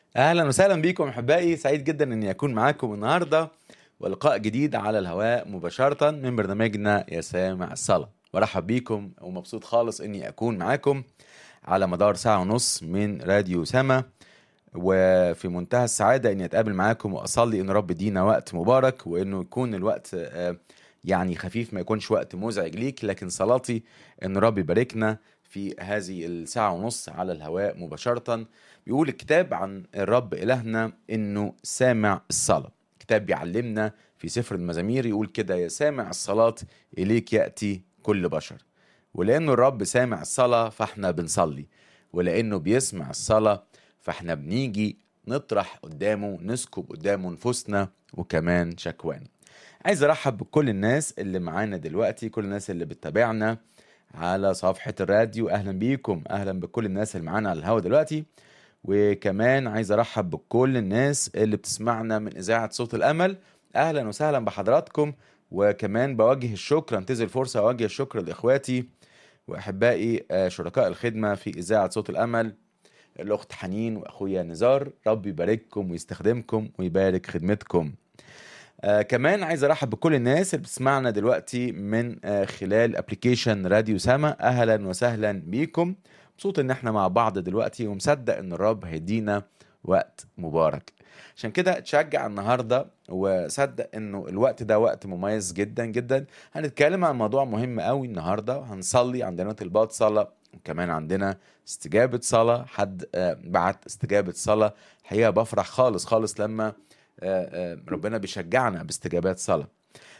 اهلا وسهلا بيكم احبائي، سعيد جدا اني اكون معاكم النهارده ولقاء جديد على الهواء مباشره من برنامجنا يا سامع الصلاه. برحب بيكم ومبسوط خالص اني اكون معاكم على مدار ساعه ونص من راديو سما، وفي منتهى السعاده اني اتقابل معاكم واصلي ان رب يدينا وقت مبارك، وانه يكون الوقت يعني خفيف، ما يكونش وقت مزعج ليك، لكن صلاتي ان رب يباركنا في هذه الساعة ونص على الهواء مباشرة. بيقول الكتاب عن الرب إلهنا إنه سامع الصلاة. الكتاب بيعلمنا في سفر المزامير يقول كده: يا سامع الصلاة إليك يأتي كل بشر. ولأنه الرب سامع الصلاة فاحنا بنصلي، ولأنه بيسمع الصلاة فاحنا بنيجي نطرح قدامه، نسكب قدامه نفوسنا وكمان شكوانا. عايز ارحب بكل الناس اللي معانا دلوقتي، كل الناس اللي بتتابعنا على صفحة الراديو، اهلا بيكم، اهلا بكل الناس اللي معانا على الهوا دلوقتي. وكمان عايز ارحب بكل الناس اللي بتسمعنا من اذاعة صوت الامل، اهلا وسهلا بحضراتكم. وكمان بوجه الشكر، انتهز الفرصة اوجه الشكر لاخواتي واحبائي شركاء الخدمة في اذاعة صوت الامل، الاخت حنين واخويا نزار. رب يبارككم ويستخدمكم ويبارك خدمتكم. كمان عايز ارحب بكل الناس اللي بتسمعنا دلوقتي من خلال ابلكيشن راديو سما، اهلا وسهلا بيكم. مبسوط ان احنا مع بعض دلوقتي ومصدق ان الرب هيدينا وقت مبارك. عشان كده اتشجع النهارده وصدق انه الوقت ده وقت مميز جدا جدا. هنتكلم عن موضوع مهم قوي النهارده، هنصلي، عندنا طلبات صلاة وكمان عندنا استجابة صلاة. حد بعت استجابة صلاة، الحقيقة بفرح خالص خالص لما ربنا بيشجعنا باستجابات صلاة.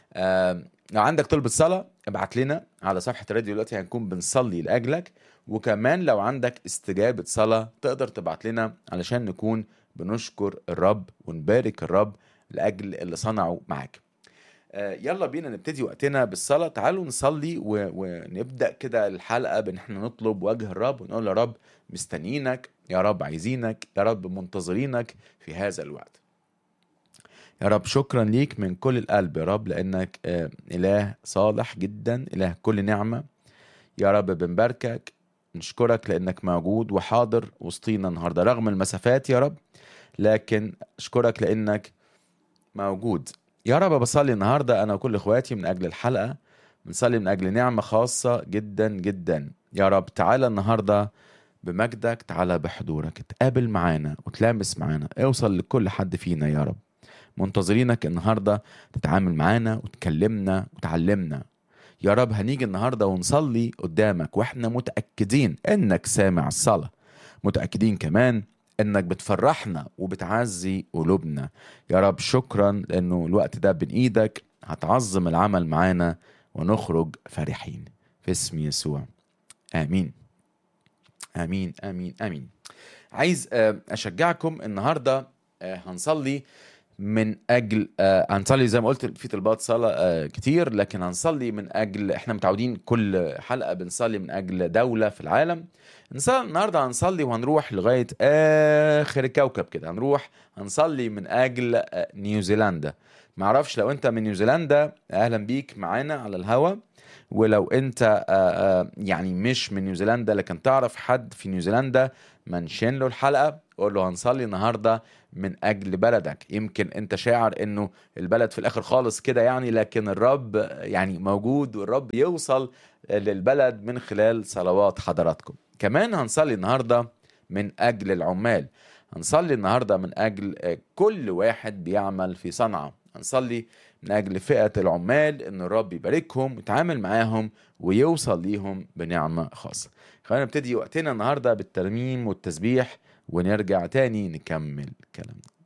لو عندك طلبة صلاة ابعت لنا على صفحة الراديو دلوقتي، هنكون بنصلي لأجلك. وكمان لو عندك استجابة صلاة تقدر تبعت لنا علشان نكون بنشكر الرب ونبارك الرب لأجل اللي صنعه معاك. يلا بينا نبتدي وقتنا بالصلاة. تعالوا نصلي ونبدأ كده الحلقة بان احنا نطلب وجه الرب ونقول يا رب مستنيينك، يا رب عايزينك، يا رب منتظرينك في هذا الوقت. يا رب شكرا ليك من كل القلب يا رب، لأنك إله صالح جدا، إله كل نعمة. يا رب بنباركك، نشكرك لأنك موجود وحاضر وسطينا النهاردة رغم المسافات يا رب، لكن أشكرك لأنك موجود. يا رب بصلي النهاردة أنا وكل إخواتي من أجل الحلقة، بنصلي من أجل نعمة خاصة جدا جدا. يا رب تعالى النهاردة بمجدك، تعالى بحضورك، تقابل معانا وتلامس معانا، اوصل لكل حد فينا يا رب. منتظرينك النهاردة تتعامل معانا وتكلمنا وتعلمنا. يا رب هنيجي النهاردة ونصلي قدامك واحنا متأكدين انك سامع الصلاة، متأكدين كمان انك بتفرحنا وبتعزي قلوبنا. يا رب شكرا لانه الوقت ده بين ايدك، هتعظم العمل معانا ونخرج فرحين في اسم يسوع. امين امين امين امين. عايز اشجعكم النهاردة، هنصلي من اجل هنصلي زي ما قلت في طلبات صلاة كتير، لكن هنصلي من اجل، احنا متعودين كل حلقة بنصلي من اجل دولة في العالم. النهاردة هنصلي وهنروح لغاية اخر الكوكب كده، هنصلي من اجل نيوزيلندا. معرفش لو انت من نيوزيلندا اهلا بيك معانا على الهوا. ولو انت يعني مش من نيوزيلندا لكن تعرف حد في نيوزيلندا، منشن له الحلقة، قول له هنصلي النهاردة من أجل بلدك. يمكن أنت شاعر أنه البلد في الآخر خالص كده يعني، لكن الرب يعني موجود، والرب يوصل للبلد من خلال صلوات حضراتكم. كمان هنصلي النهاردة من أجل العمال، هنصلي النهاردة من أجل كل واحد بيعمل في صنعاء، هنصلي من أجل فئة العمال أن الرب يباركهم ويتعامل معاهم ويوصل ليهم بنعمة خاصة. خلينا نبتدي وقتنا النهاردة بالترميم والتسبيح ونرجع تاني نكمل كلامنا.